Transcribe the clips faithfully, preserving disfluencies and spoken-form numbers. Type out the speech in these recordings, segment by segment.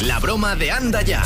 La broma de Anda Ya.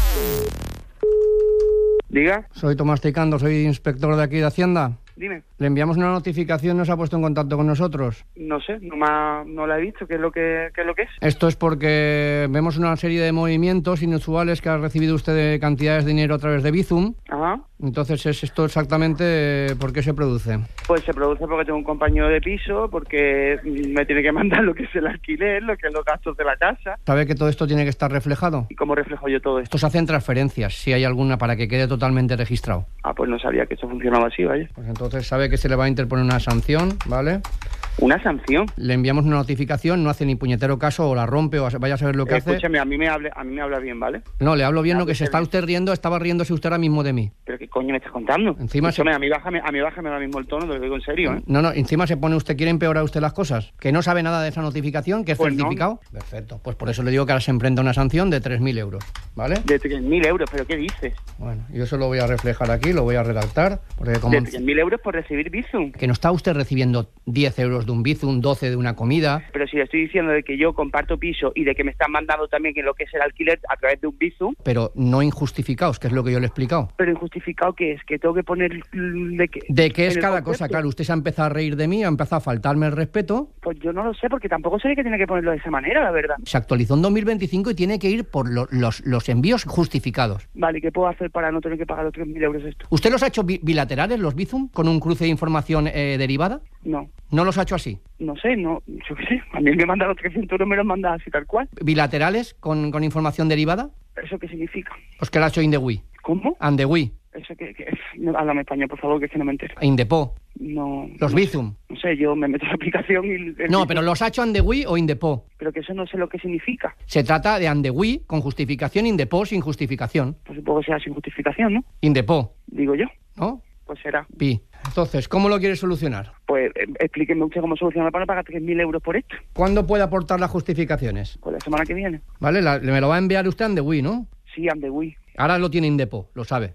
Diga. Soy Tomás Ticando, soy inspector de aquí de Hacienda. Dime. Le enviamos una notificación, ¿no se ha puesto en contacto con nosotros? No sé, no, me ha- no la he visto. ¿Qué es lo que, qué es lo que es? Esto es porque vemos una serie de movimientos inusuales que ha recibido usted de cantidades de dinero a través de Bizum. Ajá. Entonces, ¿es esto exactamente por qué se produce? Pues se produce porque tengo un compañero de piso, porque me tiene que mandar lo que es el alquiler, lo que es los gastos de la casa. ¿Sabe que todo esto tiene que estar reflejado? ¿Y cómo reflejo yo todo esto? Estos hacen transferencias, si hay alguna, para que quede totalmente registrado. Ah, pues no sabía que esto funcionaba así, vaya. Pues entonces sabe que se le va a interponer una sanción, ¿vale? ¿Una sanción? Le enviamos una notificación, no hace ni puñetero caso, o la rompe, o vaya a saber lo que Eh, hace. Escúchame, a mí me hable, a mí me habla bien, ¿vale? No, le hablo bien, Me lo que hable se está bien. usted riendo, estaba riéndose usted ahora mismo de mí. ¿Pero qué coño me estás contando? Encima Escúchame, se- a mí bájame, a mí bájame ahora mismo el tono, te lo digo en serio, ¿eh? No, no, encima se pone usted, quiere empeorar usted las cosas. Que no sabe nada de esa notificación, que es Pues no. certificado. Perfecto, pues por eso le digo que ahora se enfrenta a una sanción de tres mil euros, ¿vale? De tres mil euros, ¿pero qué dices? Bueno, yo eso lo voy a reflejar aquí, lo voy a redactar, porque como... De tres mil euros por recibir Bizum. Que no está usted recibiendo diez euros de un Bizum, doce de una comida. Pero si le estoy diciendo de que yo comparto piso y de que me están mandando también que lo que es el alquiler a través de un Bizum, Pero no injustificados, que es lo que yo le he explicado. pero injustificado que es, que tengo que poner mm, de que... ¿De qué es en el cada concepto. cosa? Claro, usted se ha empezado a reír de mí, ha empezado a faltarme el respeto. Pues yo no lo sé, porque tampoco sé que tiene que ponerlo de esa manera, la verdad. Se actualizó en dos mil veinticinco y tiene que ir por lo- los, los envíos justificados. Vale, ¿qué puedo hacer para no tener que pagar los tres mil euros esto? ¿Usted los ha hecho bi- bilaterales, los Bizum, con un cruce de información eh, derivada? No, ¿No los ha hecho así? no sé, no, yo qué sé. A mí el que manda los trescientos euros me los manda así tal cual. ¿Bilaterales con, con información derivada? ¿Eso qué significa? Pues que lo ha hecho Indewii. ¿Cómo? Andewii, Eso que... que no, háblame español, por favor, que es que no me entero. Indepo, No... los no, Bizum. no sé, yo me meto en la aplicación y... el No, Bizum- pero los ha hecho Andewii o Indepo. Pero que eso no sé lo que significa. Se trata de Andewii con justificación, Indepo sin justificación. Pues supongo que sea sin justificación, ¿no? Indepo, Digo yo. ¿no? Pues será. Pi. Entonces, ¿cómo lo quiere solucionar? Pues eh, explíqueme usted cómo solucionar para no pagar tres mil euros por esto. ¿Cuándo puede aportar las justificaciones? Pues la semana que viene. ¿Vale? La- me lo va a enviar usted a Andewii, ¿no? Sí, ande, uy. Ahora lo tiene Indepo, lo sabe.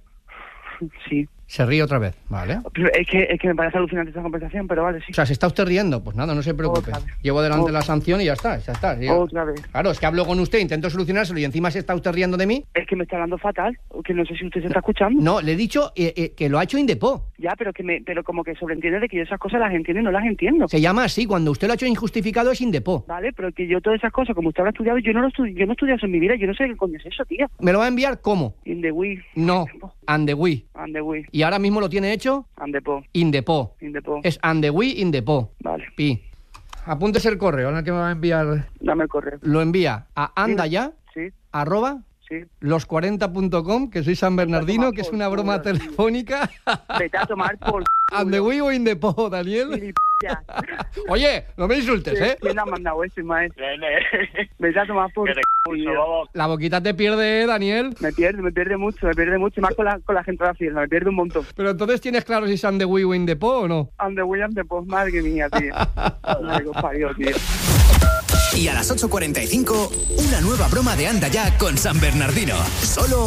Sí. Se ríe otra vez, ¿vale? Pero es que, es que me parece alucinante esta conversación, pero vale, sí. O sea, ¿se está usted riendo? Pues nada, no se preocupe. Otra vez. Llevo adelante Otra la sanción y ya está, ya está. Ya- Otra vez. Claro, es que hablo con usted, intento solucionárselo y encima se está usted riendo de mí. Es que me está hablando fatal, o que no sé si usted se está escuchando. No, le he dicho eh, eh, que lo ha hecho Indepo. Ya, pero que me, pero como que sobreentiende de que yo esas cosas las entiendo y no las entiendo. Se llama así, cuando usted lo ha hecho injustificado es Indepo. Vale, pero que yo todas esas cosas, como usted lo ha estudiado, yo no lo estudio, yo no he estudiado eso en mi vida, yo no sé qué coño es eso, tío. ¿Me lo va a enviar cómo? In the Wii. No, Andewii. And the Wii. ¿Y ahora mismo lo tiene hecho? And the po. Indepo. In the po. Es Andewii Indepo. Vale. Pi. Apúntese el correo, ahora que me va a enviar. Dame el correo. Lo envía a andaya, Sí, arroba, sí. los cuarenta punto com, que soy San Bernardino, tomar que es por una broma culo, tío. telefónica. Vete a tomar por... Andewii o Indepo, Daniel. Gilipollas. Oye, no me insultes, ¿eh? ¿Quién ha mandado eso, maestro? Vete a tomar por... culo. La boquita te pierde, ¿eh, Daniel? Me pierde, me pierde mucho, me pierde mucho. Más con la, con la gente de la fiesta, me pierde un montón. Pero entonces tienes claro si es Andewii o Indepo o no. And the Wii and the po. Madre mía, tío. Madre que os parió, tío. Y a las ocho cuarenta y cinco, una nueva broma de Anda Ya con San Bernardino. Solo